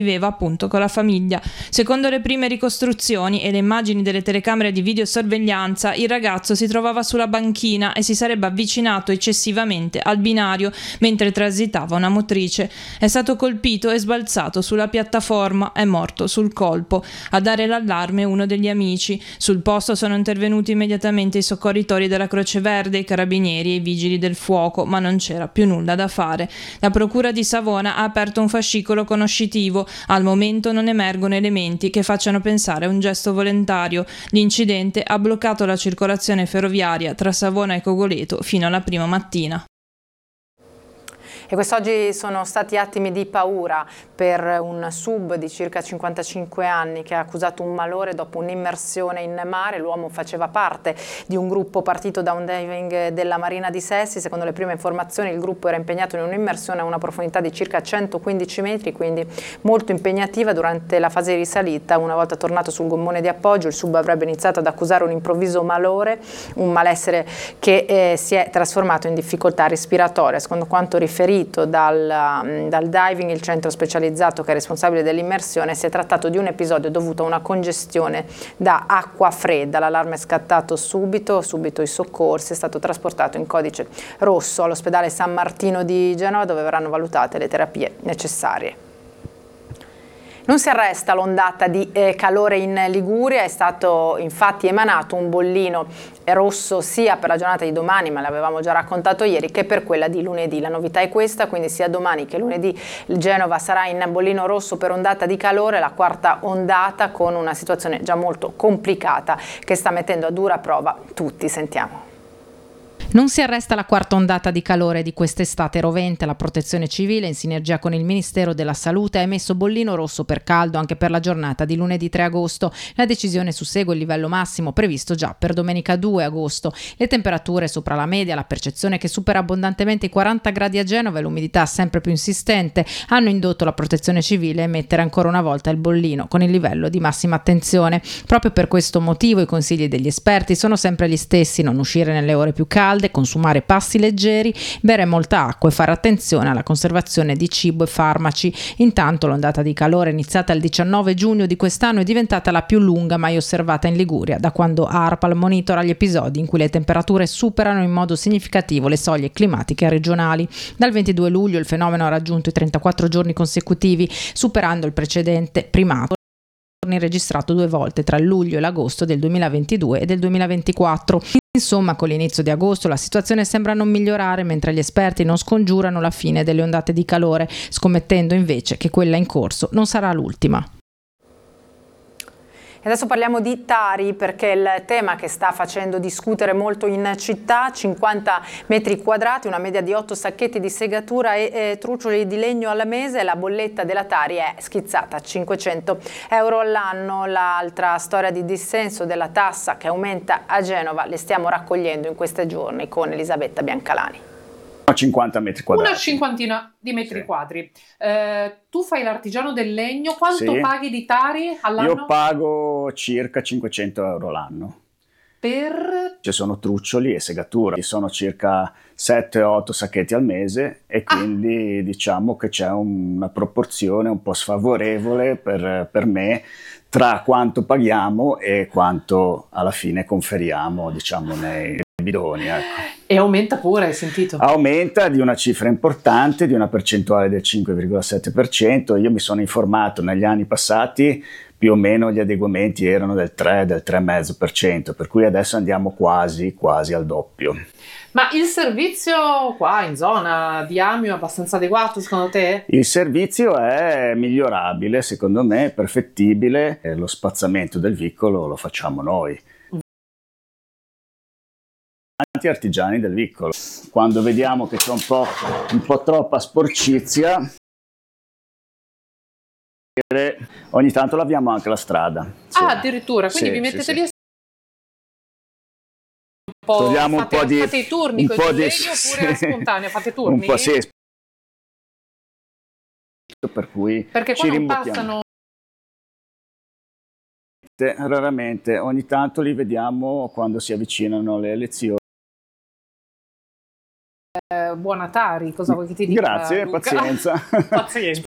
viveva appunto con la famiglia. Secondo le prime ricostruzioni e le immagini delle telecamere di videosorveglianza, il ragazzo si trovava sulla banchina e si sarebbe avvicinato eccessivamente al binario mentre transitava una motrice. È stato colpito e sbalzato sulla piattaforma, è morto sul colpo. A dare l'allarme uno degli amici. Sul posto sono intervenuti immediatamente i soccorritori della Croce Verde, i carabinieri e i vigili del fuoco, ma non c'era più nulla da fare. La procura di Savona ha aperto un fascicolo conoscitivo. Al momento non emergono elementi che facciano pensare a un gesto volontario. L'incidente ha bloccato la circolazione ferroviaria tra Savona e Cogoleto fino alla prima mattina. E quest'oggi sono stati attimi di paura per un sub di circa 55 anni che ha accusato un malore dopo un'immersione in mare. L'uomo faceva parte di un gruppo partito da un diving della Marina di Sessi. Secondo le prime informazioni il gruppo era impegnato in un'immersione a una profondità di circa 115 metri, quindi molto impegnativa. Durante la fase di risalita, una volta tornato sul gommone di appoggio, il sub avrebbe iniziato ad accusare un improvviso malore, un malessere che si è trasformato in difficoltà respiratoria. Secondo quanto riferito dal diving, il centro specializzato che è responsabile dell'immersione, si è trattato di un episodio dovuto a una congestione da acqua fredda. L'allarme è scattato subito i soccorsi, è stato trasportato in codice rosso all'ospedale San Martino di Genova, dove verranno valutate le terapie necessarie. Non si arresta l'ondata di calore in Liguria, è stato infatti emanato un bollino rosso sia per la giornata di domani, ma l'avevamo già raccontato ieri, che per quella di lunedì. La novità è questa, quindi sia domani che lunedì Genova sarà in bollino rosso per ondata di calore, la quarta ondata, con una situazione già molto complicata che sta mettendo a dura prova tutti. Sentiamo. Non si arresta la quarta ondata di calore di quest'estate rovente. La Protezione Civile, in sinergia con il Ministero della Salute, ha emesso bollino rosso per caldo anche per la giornata di lunedì 3 agosto. La decisione sussegue il livello massimo previsto già per domenica 2 agosto. Le temperature sopra la media, la percezione che supera abbondantemente i 40 gradi a Genova e l'umidità sempre più insistente hanno indotto la Protezione Civile a emettere ancora una volta il bollino con il livello di massima attenzione. Proprio per questo motivo i consigli degli esperti sono sempre gli stessi: non uscire nelle ore più calde, consumare pasti leggeri, bere molta acqua e fare attenzione alla conservazione di cibo e farmaci. Intanto l'ondata di calore iniziata il 19 giugno di quest'anno è diventata la più lunga mai osservata in Liguria da quando ARPAL monitora gli episodi in cui le temperature superano in modo significativo le soglie climatiche regionali. Dal 22 luglio il fenomeno ha raggiunto i 34 giorni consecutivi, superando il precedente primato registrato 2 volte tra il luglio e l'agosto del 2022 e del 2024. Insomma, con l'inizio di agosto la situazione sembra non migliorare, mentre gli esperti non scongiurano la fine delle ondate di calore, scommettendo invece che quella in corso non sarà l'ultima. E adesso parliamo di Tari, perché il tema che sta facendo discutere molto in città: 50 metri quadrati, una media di 8 sacchetti di segatura e trucioli di legno al mese. La bolletta della Tari è schizzata a 500 euro all'anno. L'altra storia di dissenso della tassa che aumenta a Genova le stiamo raccogliendo in questi giorni con Elisabetta Biancalani. 50 metri quadrati. Una cinquantina di metri quadri. Tu fai l'artigiano del legno, quanto paghi di Tari all'anno? Io pago circa 500 euro l'anno. Per? Ci sono truccioli e segatura, ci sono circa 7-8 sacchetti al mese e quindi diciamo che c'è una proporzione un po' sfavorevole per me tra quanto paghiamo e quanto alla fine conferiamo, diciamo, nei bidoni, ecco. E aumenta pure, hai sentito? Aumenta di una cifra importante, di una percentuale del 5,7%. Io mi sono informato negli anni passati, più o meno gli adeguamenti erano del 3, del 3,5%, per cui adesso andiamo quasi al doppio. Ma il servizio qua in zona di Amio è abbastanza adeguato secondo te? Il servizio è migliorabile, secondo me, è perfettibile. Lo spazzamento del vicolo lo facciamo noi. Artigiani del vicolo. Quando vediamo che c'è un po' troppa sporcizia, ogni tanto laviamo anche la strada. Sì. Ah, addirittura, quindi vi mettete lì togliamo un po' di fate i turni con il legno oppure spontaneo, fate turni? Un po' sì, per cui perché ci qua non passano raramente, ogni tanto li vediamo quando si avvicinano le elezioni. Buona Tari, cosa vuoi che ti dica? Grazie, Luca? pazienza. Pazienza.